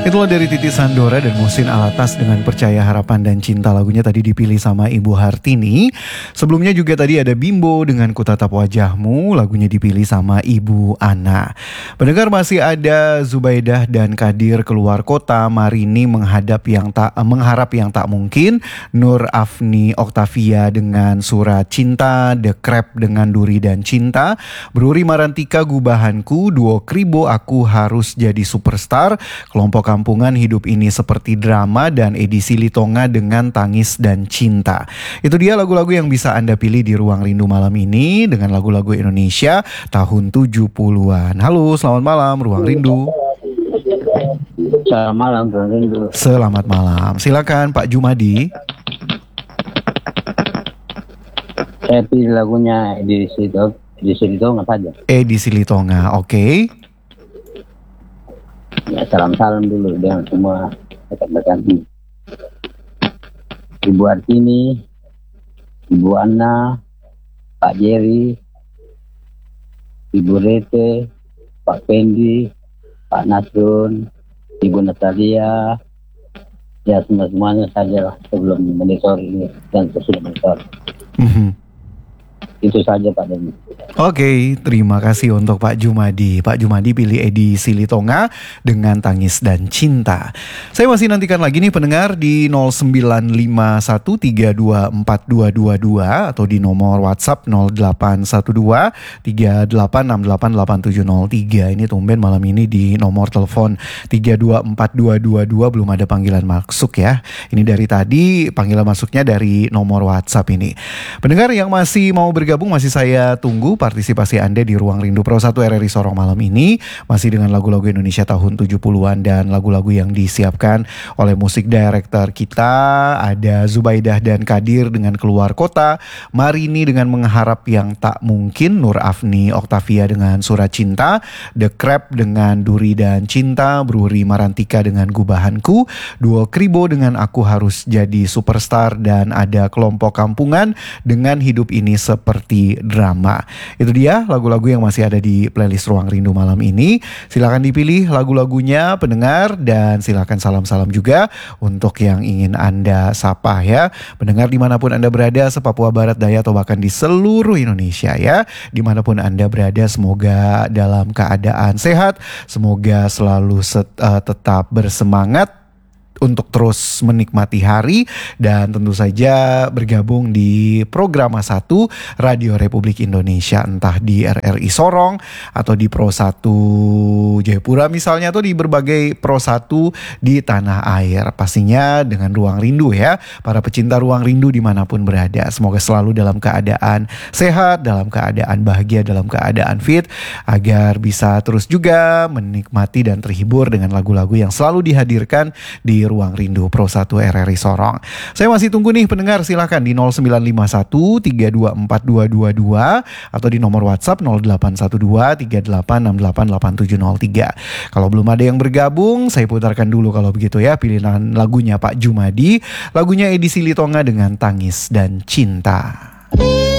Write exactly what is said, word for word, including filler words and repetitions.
Itulah dari Titi Sandora dan Muhsin Alatas dengan Percaya Harapan dan Cinta. Lagunya tadi dipilih sama Ibu Hartini. Sebelumnya juga tadi ada Bimbo dengan Ku Tatap Wajahmu. Lagunya dipilih sama Ibu Ana. Pendengar, masih ada Zubaidah dan Kadir Keluar Kota, Marini menghadap yang tak mengharap yang tak mungkin, Nur Afni Oktavia dengan Surat Cinta, The Crab dengan Duri dan Cinta, Bruri Marantika Gubahanku, Duo Kribo Aku Harus Jadi Superstar, Kelompok Kampungan Hidup Ini Seperti Drama, dan edisi Litonga dengan Tangis dan Cinta. Itu dia lagu-lagu yang bisa Anda pilih di Ruang Rindu malam ini dengan lagu-lagu Indonesia tahun tujuh puluhan. Halo, selamat malam Ruang Rindu. Selamat malam Ruang Rindu. Selamat malam. Silakan Pak Jumadi. Saya pilih lagunya edisi Litonga, edisi Litonga saja. Edisi Litonga, oke. Okay. Ya, salam-salam dulu dengan semua rekan-rekan ini. Ibu Artini, Ibu Anna, Pak Jerry, Ibu Rete, Pak Pendi, Pak Nasrun, Ibu Natalia, ya semua-semuanya saja lah sebelum monitor ini dan sesudah monitor. Mm-hmm. Itu saja Pak Deni. Oke, okay, terima kasih untuk Pak Jumadi. Pak Jumadi pilih edisi Litonga dengan Tangis dan Cinta. Saya masih nantikan lagi nih pendengar di nol sembilan lima satu tiga dua empat dua dua dua atau di nomor WhatsApp nol delapan satu dua tiga delapan enam delapan delapan tujuh nol tiga. Ini tumben malam ini di nomor telepon tiga dua empat dua dua dua belum ada panggilan masuk ya. Ini dari tadi panggilan masuknya dari nomor WhatsApp ini. Pendengar yang masih mau bergabung, masih saya tunggu partisipasi Anda di Ruang Rindu Pro satu R R I Sorong malam ini. Masih dengan lagu-lagu Indonesia tahun tujuh puluhan dan lagu-lagu yang disiapkan oleh musik director kita. Ada Zubaidah dan Kadir dengan Keluar Kota, Marini dengan Mengharap Yang Tak Mungkin, Nur Afni Oktavia dengan Surat Cinta, The Crab dengan Duri dan Cinta, Bruri Marantika dengan Gubahanku, Duo Kribo dengan Aku Harus Jadi Superstar, dan ada Kelompok Kampungan dengan Hidup Ini Seperti Drama. Itu dia lagu-lagu yang masih ada di playlist Ruang Rindu malam ini. Silakan dipilih lagu-lagunya pendengar, dan silakan salam-salam juga untuk yang ingin Anda sapa ya. Pendengar dimanapun Anda berada, se-Papua Barat Daya atau bahkan di seluruh Indonesia ya. Dimanapun Anda berada, semoga dalam keadaan sehat, semoga selalu set, uh, tetap bersemangat untuk terus menikmati hari, dan tentu saja bergabung di program satu Radio Republik Indonesia, entah di R R I Sorong atau di Pro satu Jayapura misalnya, atau di berbagai Pro satu di tanah air. Pastinya dengan Ruang Rindu ya, para pecinta Ruang Rindu dimanapun berada, semoga selalu dalam keadaan sehat, dalam keadaan bahagia, dalam keadaan fit, agar bisa terus juga menikmati dan terhibur dengan lagu-lagu yang selalu dihadirkan di Ruang Rindu Pro satu R R I Sorong. Saya masih tunggu nih pendengar, silahkan di nol sembilan lima satu tiga dua empat dua dua dua atau di nomor WhatsApp nol delapan satu dua tiga delapan enam delapan delapan tujuh nol tiga. Kalau belum ada yang bergabung, saya putarkan dulu kalau begitu ya pilihan lagunya Pak Jumadi, lagunya edisi Litonga dengan Tangis dan Cinta.